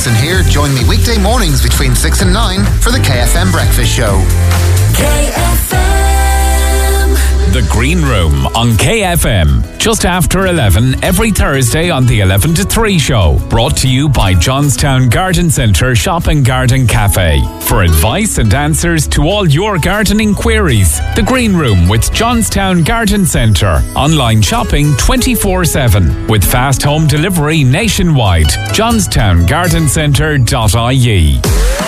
Jameson here. Join me weekday mornings between 6 and 9 for the KFM Breakfast Show. KFM. The Green Room on KFM, just after 11 every Thursday on the 11 to 3 show. Brought to you by Johnstown Garden Centre Shop and Garden Cafe. For advice and answers to all your gardening queries, The Green Room with Johnstown Garden Centre. Online shopping 24/7 with fast home delivery nationwide. johnstowngardencentre.ie